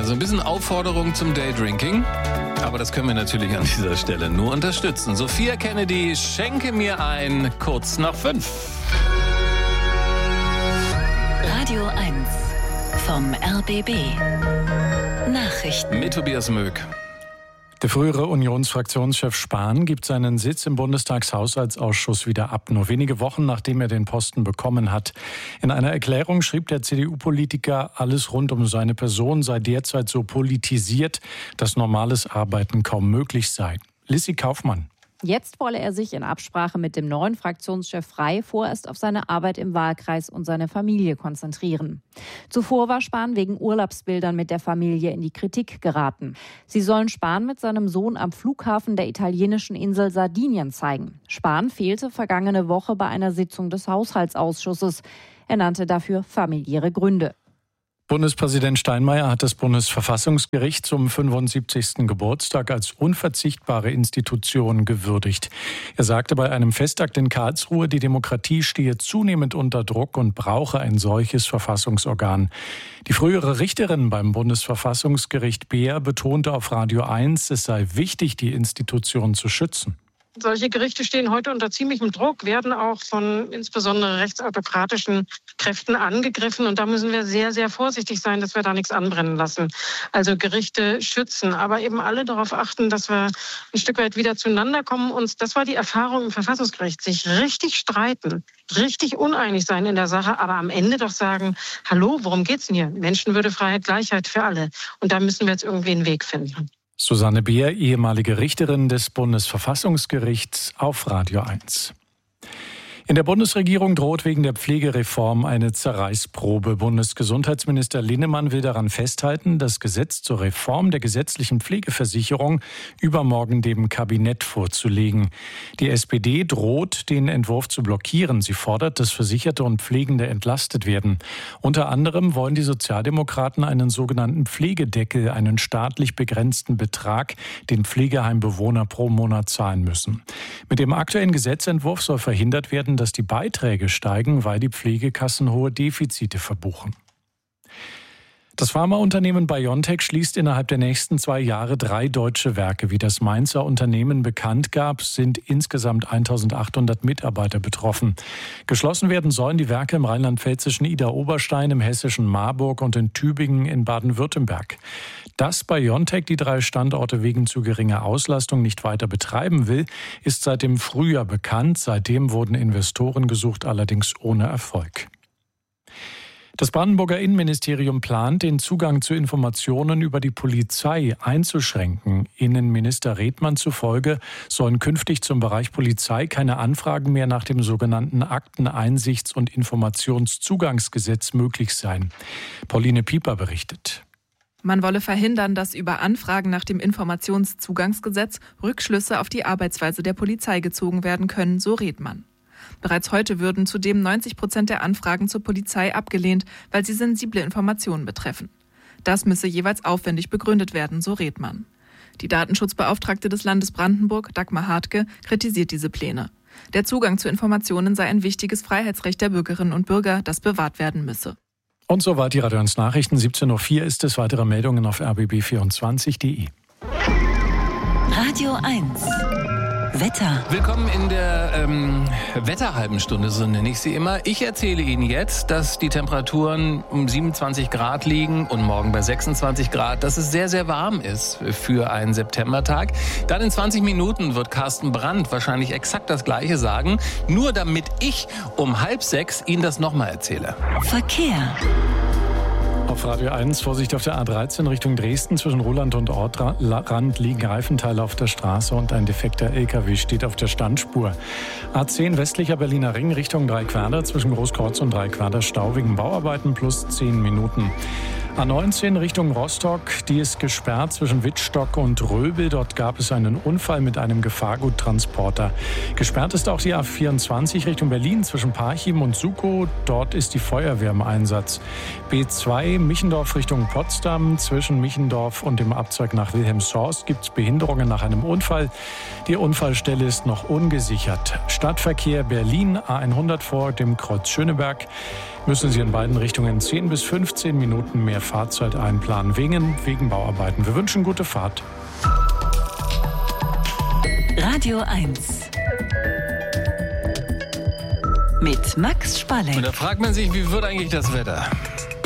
Also ein bisschen Aufforderung zum Daydrinking. Aber das können wir natürlich an dieser Stelle nur unterstützen. Sophia Kennedy, schenke mir ein, kurz nach 5. Radio 1 vom RBB. Nachrichten. Mit Tobias Möck. Der frühere Unionsfraktionschef Spahn gibt seinen Sitz im Bundestagshaushaltsausschuss wieder ab, nur wenige Wochen nachdem er den Posten bekommen hat. In einer Erklärung schrieb der CDU-Politiker, alles rund um seine Person sei derzeit so politisiert, dass normales Arbeiten kaum möglich sei. Lissi Kaufmann. Jetzt wolle er sich in Absprache mit dem neuen Fraktionschef Frey vorerst auf seine Arbeit im Wahlkreis und seine Familie konzentrieren. Zuvor war Spahn wegen Urlaubsbildern mit der Familie in die Kritik geraten. Sie sollen Spahn mit seinem Sohn am Flughafen der italienischen Insel Sardinien zeigen. Spahn fehlte vergangene Woche bei einer Sitzung des Haushaltsausschusses. Er nannte dafür familiäre Gründe. Bundespräsident Steinmeier hat das Bundesverfassungsgericht zum 75. Geburtstag als unverzichtbare Institution gewürdigt. Er sagte bei einem Festakt in Karlsruhe, die Demokratie stehe zunehmend unter Druck und brauche ein solches Verfassungsorgan. Die frühere Richterin beim Bundesverfassungsgericht Beer betonte auf Radio 1, es sei wichtig, die Institution zu schützen. Solche Gerichte stehen heute unter ziemlichem Druck, werden auch von insbesondere rechtsautokratischen Kräften angegriffen. Und da müssen wir sehr, sehr vorsichtig sein, dass wir da nichts anbrennen lassen. Also Gerichte schützen, aber eben alle darauf achten, dass wir ein Stück weit wieder zueinander kommen. Und das war die Erfahrung im Verfassungsgericht, sich richtig streiten, richtig uneinig sein in der Sache, aber am Ende doch sagen, hallo, worum geht's denn hier? Menschenwürde, Freiheit, Gleichheit für alle. Und da müssen wir jetzt irgendwie einen Weg finden. Susanne Beer, ehemalige Richterin des Bundesverfassungsgerichts auf Radio 1. In der Bundesregierung droht wegen der Pflegereform eine Zerreißprobe. Bundesgesundheitsminister Linnemann will daran festhalten, das Gesetz zur Reform der gesetzlichen Pflegeversicherung übermorgen dem Kabinett vorzulegen. Die SPD droht, den Entwurf zu blockieren. Sie fordert, dass Versicherte und Pflegende entlastet werden. Unter anderem wollen die Sozialdemokraten einen sogenannten Pflegedeckel, einen staatlich begrenzten Betrag, den Pflegeheimbewohner pro Monat zahlen müssen. Mit dem aktuellen Gesetzentwurf soll verhindert werden, dass die Beiträge steigen, weil die Pflegekassen hohe Defizite verbuchen. Das Pharmaunternehmen BioNTech schließt innerhalb der nächsten 2 Jahre 3 deutsche Werke. Wie das Mainzer Unternehmen bekannt gab, sind insgesamt 1.800 Mitarbeiter betroffen. Geschlossen werden sollen die Werke im rheinland-pfälzischen Idar-Oberstein, im hessischen Marburg und in Tübingen in Baden-Württemberg. Dass BioNTech die 3 Standorte wegen zu geringer Auslastung nicht weiter betreiben will, ist seit dem Frühjahr bekannt. Seitdem wurden Investoren gesucht, allerdings ohne Erfolg. Das Brandenburger Innenministerium plant, den Zugang zu Informationen über die Polizei einzuschränken. Innenminister Redmann zufolge sollen künftig zum Bereich Polizei keine Anfragen mehr nach dem sogenannten Akteneinsichts- und Informationszugangsgesetz möglich sein. Pauline Pieper berichtet. Man wolle verhindern, dass über Anfragen nach dem Informationszugangsgesetz Rückschlüsse auf die Arbeitsweise der Polizei gezogen werden können, so Redmann. Bereits heute würden zudem 90% der Anfragen zur Polizei abgelehnt, weil sie sensible Informationen betreffen. Das müsse jeweils aufwendig begründet werden, so Redmann. Die Datenschutzbeauftragte des Landes Brandenburg, Dagmar Hartke, kritisiert diese Pläne. Der Zugang zu Informationen sei ein wichtiges Freiheitsrecht der Bürgerinnen und Bürger, das bewahrt werden müsse. Und soweit die Radio 1 Nachrichten. 17.04 Uhr ist es. Weitere Meldungen auf rbb24.de. Radio 1. Wetter. Willkommen in der Wetterhalben Stunde, so nenne ich sie immer. Ich erzähle Ihnen jetzt, dass die Temperaturen um 27 Grad liegen und morgen bei 26 Grad, dass es sehr, sehr warm ist für einen Septembertag. Dann in 20 Minuten wird Carsten Brandt wahrscheinlich exakt das Gleiche sagen, nur damit ich um 5:30 Ihnen das nochmal erzähle. Verkehr. Auf Radio 1, Vorsicht auf der A13 Richtung Dresden. Zwischen Roland und Ortrand liegen Reifenteile auf der Straße und ein defekter LKW steht auf der Standspur. A10 westlicher Berliner Ring Richtung Dreiquerda. Zwischen Großkreuz und Dreiquerda Stau wegen Bauarbeiten plus 10 Minuten. A19 Richtung Rostock, die ist gesperrt zwischen Wittstock und Röbel. Dort gab es einen Unfall mit einem Gefahrguttransporter. Gesperrt ist auch die A24 Richtung Berlin zwischen Parchim und Sukow. Dort ist die Feuerwehr im Einsatz. B2 Michendorf Richtung Potsdam. Zwischen Michendorf und dem Abzweig nach Wilhelmshorst gibt es Behinderungen nach einem Unfall. Die Unfallstelle ist noch ungesichert. Stadtverkehr Berlin, A100 vor dem Kreuz Schöneberg. Müssen Sie in beiden Richtungen 10 bis 15 Minuten mehr Fahrzeit einplanen wegen Bauarbeiten. Wir wünschen gute Fahrt. Radio 1 mit Max Spalleck. Und da fragt man sich, wie wird eigentlich das Wetter?